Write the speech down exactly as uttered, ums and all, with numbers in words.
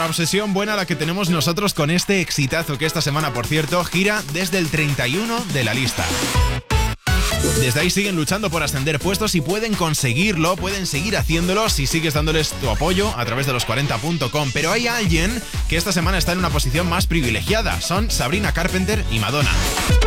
Una obsesión buena la que tenemos nosotros con este exitazo que esta semana, por cierto, gira desde el treinta y uno de la lista. Desde ahí siguen luchando por ascender puestos y pueden conseguirlo, pueden seguir haciéndolo si sigues dándoles tu apoyo a través de los cuarenta punto com. Pero hay alguien que esta semana está en una posición más privilegiada. Son Sabrina Carpenter y Madonna.